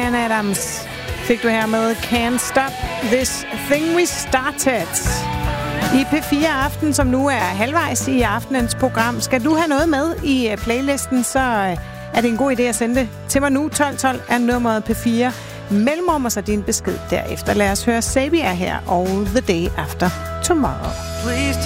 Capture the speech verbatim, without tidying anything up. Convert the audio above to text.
Bryan Adams fik du her med Can't Stop This Thing We Started. I P fire Aften, som nu er halvvejs i aftenens program. Skal du have noget med i playlisten, så er det en god idé at sende det til mig nu. tolv tolv er nummeret P fire. Mellemrum og så din besked derefter. Lad os høre Sabia her og The Day After Tomorrow. Please